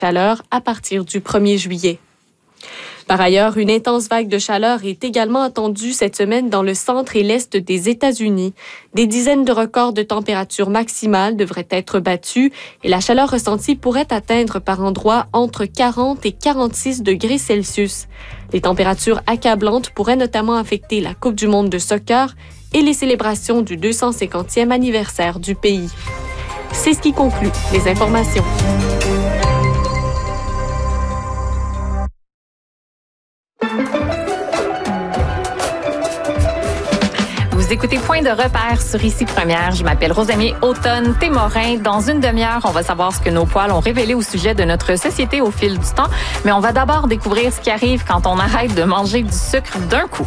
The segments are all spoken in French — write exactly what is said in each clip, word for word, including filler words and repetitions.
chaleur à partir du premier juillet. Par ailleurs, une intense vague de chaleur est également attendue cette semaine dans le centre et l'est des États-Unis. Des dizaines de records de température maximale devraient être battus et la chaleur ressentie pourrait atteindre par endroits entre quarante et quarante-six degrés Celsius. Les températures accablantes pourraient notamment affecter la Coupe du monde de soccer et les célébrations du deux cent cinquantième anniversaire du pays. C'est ce qui conclut les informations. Vous écoutez Point de repère sur Ici Première. Je m'appelle Rosamie Automne-Témorin. Dans une demi-heure, on va savoir ce que nos poils ont révélé au sujet de notre société au fil du temps. Mais on va d'abord découvrir ce qui arrive quand on arrête de manger du sucre d'un coup.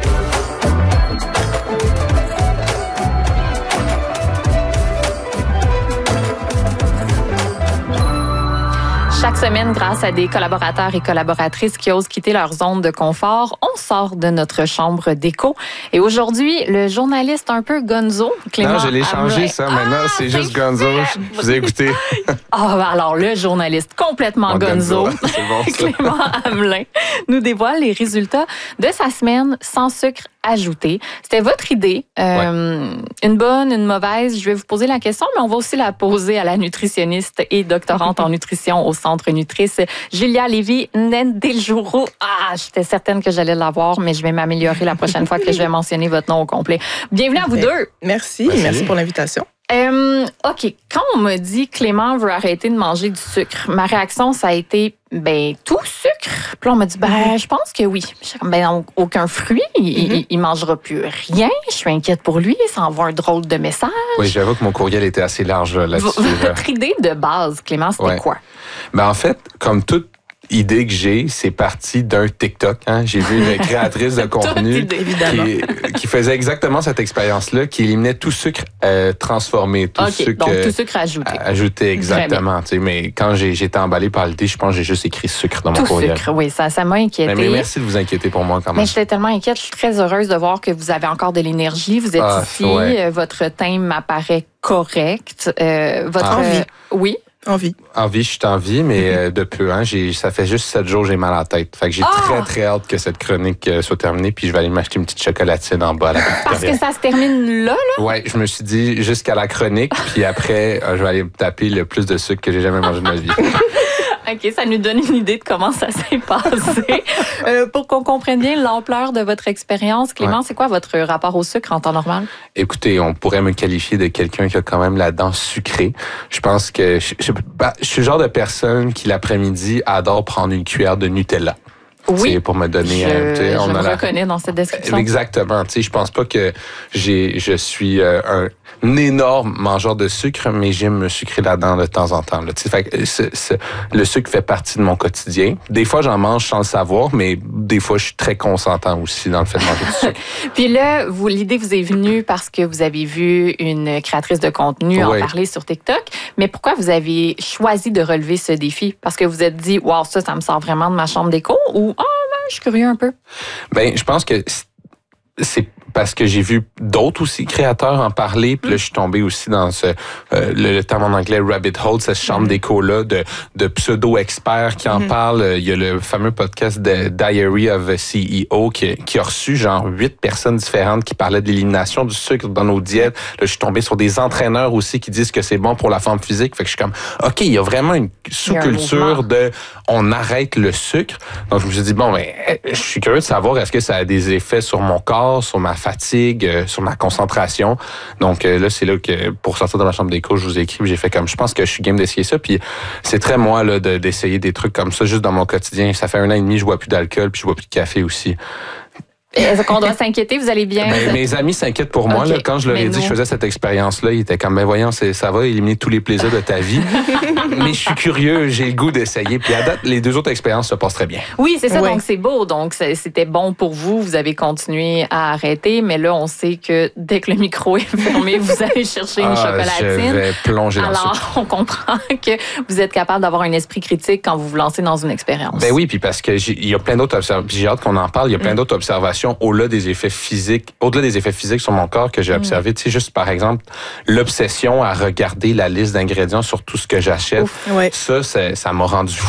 Chaque semaine, grâce à des collaborateurs et collaboratrices qui osent quitter leur zone de confort, on sort de notre chambre d'écho. Et aujourd'hui, le journaliste un peu gonzo, Clément Non, je l'ai changé, Hamelin. ça. Maintenant, ah, c'est juste gonzo. Je vous ai écouté. Ah, alors, le journaliste complètement bon, gonzo, gonzo. C'est bon, ça. Clément Hamelin, nous dévoile les résultats de sa semaine sans sucre ajouté. C'était votre idée. Euh, ouais. Une bonne, une mauvaise. Je vais vous poser la question, mais on va aussi la poser à la nutritionniste et doctorante en nutrition au Centre Nutrice, Julia Lévy-Ndenjourou. Ah, j'étais certaine que j'allais l'avoir, mais je vais m'améliorer la prochaine fois que je vais mentionner votre nom au complet. Bienvenue à vous deux. Merci. Merci, merci pour l'invitation. Euh, OK. Quand on m'a dit Clément veut arrêter de manger du sucre, ma réaction, ça a été, ben, tout sucre. Puis là, on m'a dit, ben, je pense que oui. Ben, aucun fruit. Il, mm-hmm. il, il mangera plus rien. Je suis inquiète pour lui. Ça envoie un drôle de message. Oui, j'avoue que mon courriel était assez large là-dessus. Votre idée de base, Clément, c'était ouais. quoi? Ben, en fait, comme toute idée que j'ai, c'est parti d'un TikTok. Hein. J'ai vu une créatrice de contenu qui, qui faisait exactement cette expérience-là, qui éliminait tout sucre euh, transformé, tout okay, sucre donc tout sucre ajouté. Ajouté, exactement. Mais quand j'ai, j'ai été emballé par l'idée, je pense que j'ai juste écrit sucre dans tout mon courriel. Sucre, oui, ça, ça m'a inquiété. Mais, mais merci de vous inquiéter pour moi quand même. Mais j'étais tellement inquiète, je suis très heureuse de voir que vous avez encore de l'énergie. Vous êtes ah, ici, ouais. votre thème m'apparaît correct. Euh, votre ah. envie. Euh, oui. Envie. Envie, je suis en vie, mais mm-hmm. euh, de peu. Hein, j'ai, ça fait juste sept jours, j'ai mal à la tête. Fait que j'ai oh! très, très hâte que cette chronique euh, soit terminée, puis je vais aller m'acheter une petite chocolatine en bas à la Parce que ça se termine là, là? Ouais, je me suis dit jusqu'à la chronique, puis après, euh, je vais aller me taper le plus de sucre que j'ai jamais mangé de ma vie. OK, ça nous donne une idée de comment ça s'est passé. euh, pour qu'on comprenne bien l'ampleur de votre expérience, Clément, ouais. c'est quoi votre rapport au sucre en temps normal? Écoutez, on pourrait me qualifier de quelqu'un qui a quand même la dent sucrée. Je pense que je, je, bah, je suis le genre de personne qui, l'après-midi, adore prendre une cuillère de Nutella. Oui, c'est pour me donner. Je, euh, on je me la... reconnais dans cette description. Exactement. Tu sais, je pense pas que j'ai, je suis euh, un, un énorme mangeur de sucre, mais j'aime me sucrer la dent de temps en temps. Là. Tu sais, fait que ce, ce, le sucre fait partie de mon quotidien. Des fois, j'en mange sans le savoir, mais des fois, je suis très consentant aussi dans le fait de manger du sucre. Puis là, vous, l'idée vous est venue parce que vous avez vu une créatrice de contenu oui. en parler sur TikTok. Mais pourquoi vous avez choisi de relever ce défi? Parce que vous vous êtes dit, wow, ça, ça me sort vraiment de ma chambre d'écho, ou ah, oh, ben, je suis curieux un peu. Ben, je pense que c'est parce que j'ai vu d'autres aussi créateurs en parler, puis là, je suis tombé aussi dans ce, euh, le, le terme en anglais rabbit hole, cette chambre mm-hmm. d'écho-là de, de pseudo-experts qui en mm-hmm. parlent. Il y a le fameux podcast de Diary of a C E O qui, qui a reçu genre huit personnes différentes qui parlaient de l'élimination du sucre dans nos diètes. Là, je suis tombé sur des entraîneurs aussi qui disent que c'est bon pour la forme physique. Fait que je suis comme, OK, il y a vraiment une sous-culture de on arrête le sucre. Donc, je me suis dit, bon, ben, je suis curieux de savoir est-ce que ça a des effets sur mon corps, sur ma fatigue, euh, sur ma concentration. Donc euh, là, c'est là que pour sortir de ma chambre d'écho, je vous ai écrit, j'ai fait comme, je pense que je suis game d'essayer ça. Puis c'est très moi là de, d'essayer des trucs comme ça juste dans mon quotidien. Ça fait un an et demi, je bois plus d'alcool, puis je bois plus de café aussi. Est-ce qu'on doit s'inquiéter? Vous allez bien? Ben, mes amis s'inquiètent pour moi. Okay. Là, quand je leur ai dit que je faisais cette expérience-là, ils étaient comme, ben voyons, c'est, ça va éliminer tous les plaisirs de ta vie. Mais je suis curieux, j'ai le goût d'essayer. Puis à date, les deux autres expériences se passent très bien. Oui, c'est ça, ouais. Donc c'est beau. Donc c'était bon pour vous. Vous avez continué à arrêter. Mais là, on sait que dès que le micro est fermé, vous allez chercher une ah, chocolatine. Je vais plonger dans Alors, ça. on comprend que vous êtes capable d'avoir un esprit critique quand vous vous lancez dans une expérience. Ben oui, puis parce que il y a plein d'autres observations. J'ai hâte qu'on en parle. Il y a plein mm. d'autres observations l'alimentation au-delà des effets physiques, au-delà des effets physiques sur mon corps que j'ai observé. Mm. Tu sais, juste par exemple, l'obsession à regarder la liste d'ingrédients sur tout ce que j'achète. Ouf, ouais. Ça, ça m'a rendu